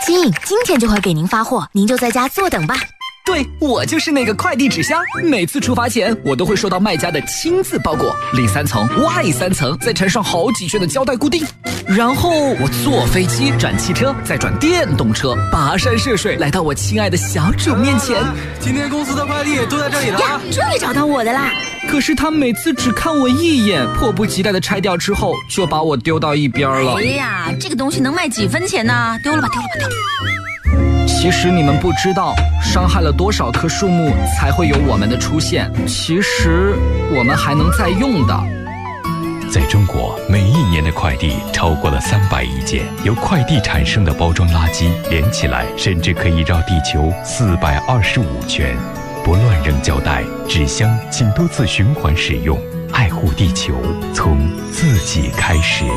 亲，今天就会给您发货，您就在家坐等吧。 对，我就是那个快递纸箱，每次出发前我都会收到卖家的亲自包裹，里3层外3层，再缠上好几圈的胶带固定，然后我坐飞机转汽车，再转电动车，跋山涉水来到我亲爱的小主面前。 今天公司的快递都在这里了呀，终于找到我的啦！ 可是他每次只看我一眼，迫不及待的拆掉之后，就把我丢到一边了。 哎呀，这个东西能卖几分钱呢？丢了吧，丢了吧，丢了吧。 其实你们不知道，伤害了多少棵树木才会有我们的出现。其实我们还能再用的。 在中国，每一年的快递超过了300亿件，由快递产生的包装垃圾连起来，甚至可以绕地球425圈。不乱扔胶带、纸箱，请多次循环使用，爱护地球，从自己开始。